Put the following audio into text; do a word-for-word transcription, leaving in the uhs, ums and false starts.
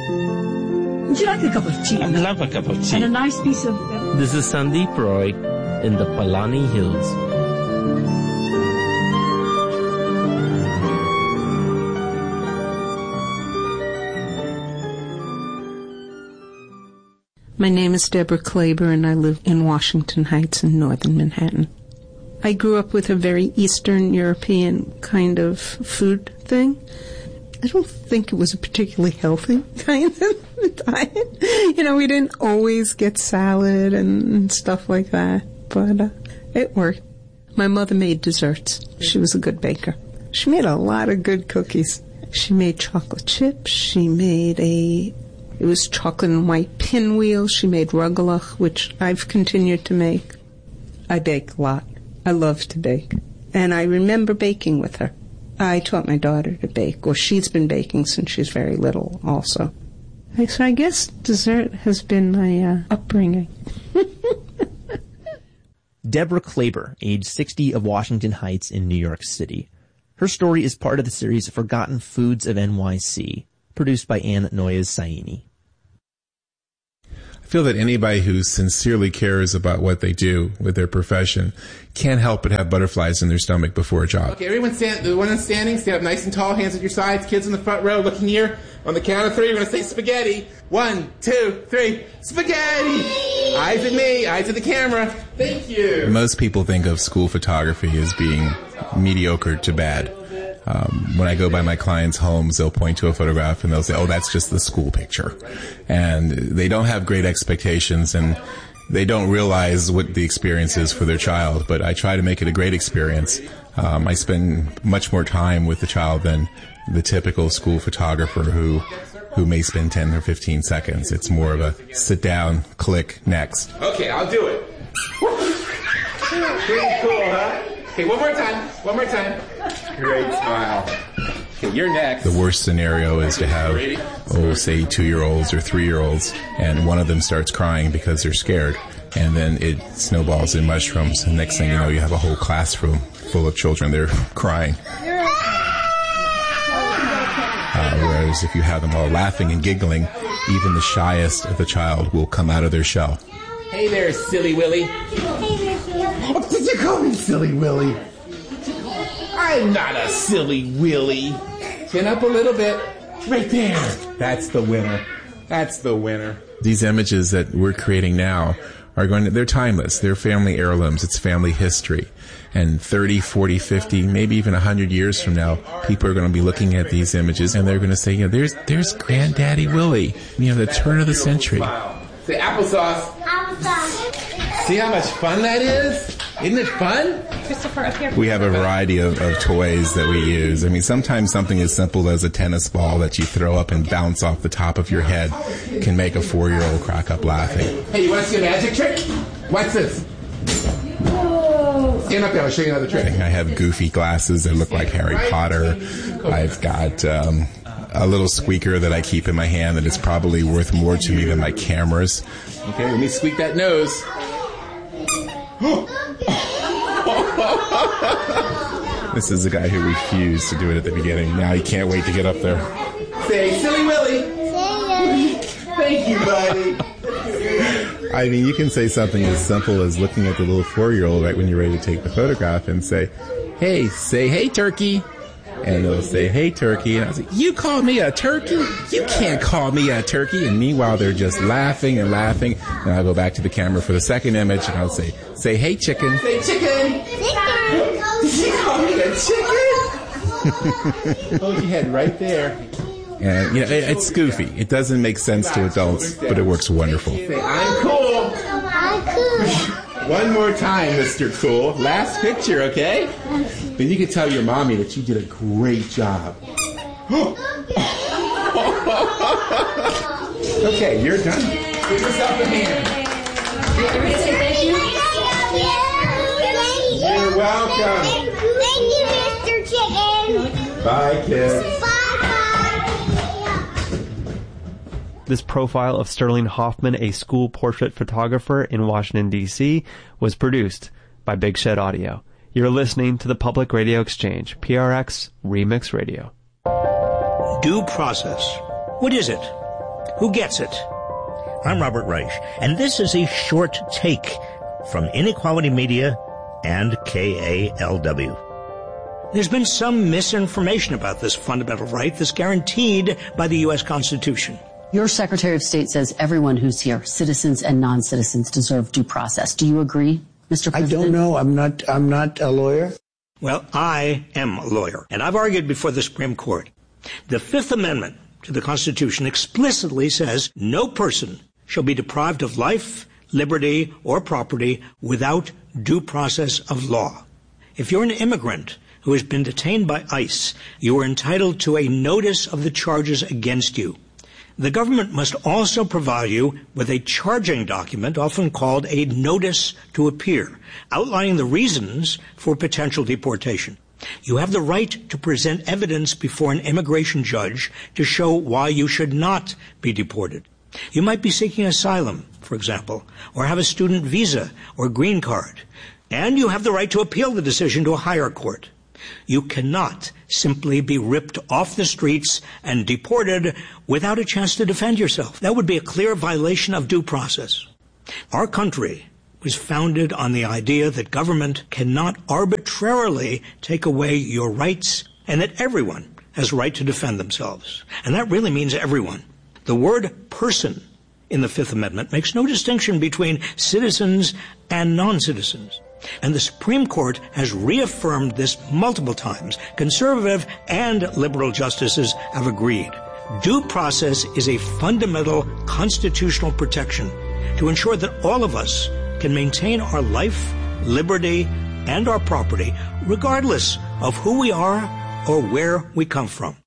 Would you like a cup of tea? I'd love a cup of tea. And a nice piece of... This is Sandeep Roy in the Palani Hills. My name is Deborah Klaber, and I live in Washington Heights in northern Manhattan. I grew up with a very Eastern European kind of food thing. I don't think it was a particularly healthy kind of diet. You know, we didn't always get salad and stuff like that, but uh, it worked. My mother made desserts. She was a good baker. She made a lot of good cookies. She made chocolate chips. She made a... It was chocolate and white pinwheel. She made rugelach, which I've continued to make. I bake a lot. I love to bake. And I remember baking with her. I taught my daughter to bake, or she's been baking since she's very little also. So I guess dessert has been my uh, upbringing. Deborah Klaber, age sixty, of Washington Heights in New York City. Her story is part of the series Forgotten Foods of N Y C, produced by Ann Noyes-Saini. I feel that anybody who sincerely cares about what they do with their profession can't help but have butterflies in their stomach before a job. Okay, everyone stand, the one that's standing, stand up nice and tall, hands at your sides, kids in the front row, looking here. On the count of three, we're going to say spaghetti. One, two, three, spaghetti! Eyes at me, eyes at the camera. Thank you. Most people think of school photography as being mediocre to bad. Um, when I go by my clients' homes, they'll point to a photograph and they'll say, oh, that's just the school picture. And they don't have great expectations, and they don't realize what the experience is for their child. But I try to make it a great experience. Um, I spend much more time with the child than the typical school photographer who who may spend ten or fifteen seconds. It's more of a sit down, click, next. Okay, I'll do it. Pretty cool, huh? Okay, one more time. One more time. Great smile. Okay, you're next. The worst scenario is to have, oh, say, two-year-olds or three-year-olds, and one of them starts crying because they're scared, and then it snowballs in mushrooms, and next thing you know, you have a whole classroom full of children. They're crying. Uh, whereas if you have them all laughing and giggling, even the shyest of the child will come out of their shell. Hey there, Silly Willy. Oh, did you call me Silly Willy? I'm not a Silly Willy. Chin up a little bit. Right there. That's the winner. That's the winner. These images that we're creating now are going to, they're timeless. They're family heirlooms. It's family history. And thirty, forty, fifty, maybe even one hundred years from now, people are going to be looking at these images and they're going to say, you know, there's, there's Granddaddy Willie. You know, the turn of the century. Say applesauce. Applesauce. See how much fun that is? Isn't it fun? Christopher, up here. We have a variety of, of toys that we use. I mean, sometimes something as simple as a tennis ball that you throw up and bounce off the top of your head can make a four-year-old crack up laughing. Hey, you want to see a magic trick? What's this? Stand up there, I'll show you another trick. I have goofy glasses that look like Harry Potter. I've got um, a little squeaker that I keep in my hand that is probably worth more to me than my cameras. Okay, let me squeak that nose. This is the guy who refused to do it at the beginning. Now he can't wait to get up there. Say, Silly Willy. Silly. Thank you, buddy. I mean, you can say something as simple as looking at the little four-year-old right when you're ready to take the photograph and say, hey, say, hey, turkey. And they'll say, hey, turkey. And I'll say, you call me a turkey? You can't call me a turkey. And meanwhile, they're just laughing and laughing. And I'll go back to the camera for the second image, and I'll say, say, hey, chicken. Say, chicken. Chicken. Did you call me a chicken? Hold your head right there. And, you know, it, it's goofy. It doesn't make sense to adults, but it works wonderful. Say, I'm cool. I'm cool. One more time, Mister Cool. Last picture, okay? Then you can tell your mommy that you did a great job. Okay, you're done. Give yourself a hand. Thank you. You're welcome. Thank you, Mister Chicken. Bye, kids. This profile of Sterling Hoffman, a school portrait photographer in Washington, D C, was produced by Big Shed Audio. You're listening to the Public Radio Exchange, P R X Remix Radio. Due process. What is it? who gets it. I'm Robert Reich, and this is a short take from Inequality Media and K A L W. There's been some misinformation about this fundamental right that's guaranteed by the U S Constitution. Your Secretary of State says everyone who's here, citizens and non-citizens, deserve due process. Do you agree, Mister President? I don't know. I'm not, I'm not a lawyer. Well, I am a lawyer, and I've argued before the Supreme Court. The Fifth Amendment to the Constitution explicitly says no person shall be deprived of life, liberty, or property without due process of law. If you're an immigrant who has been detained by ICE, you are entitled to a notice of the charges against you. The government must also provide you with a charging document, often called a notice to appear, outlining the reasons for potential deportation. You have the right to present evidence before an immigration judge to show why you should not be deported. You might be seeking asylum, for example, or have a student visa or green card, and you have the right to appeal the decision to a higher court. You cannot simply be ripped off the streets and deported without a chance to defend yourself. That would be a clear violation of due process. Our country was founded on the idea that government cannot arbitrarily take away your rights and that everyone has a right to defend themselves. And that really means everyone. The word person in the Fifth Amendment makes no distinction between citizens and non-citizens. And the Supreme Court has reaffirmed this multiple times. Conservative and liberal justices have agreed. Due process is a fundamental constitutional protection to ensure that all of us can maintain our life, liberty, and our property, regardless of who we are or where we come from.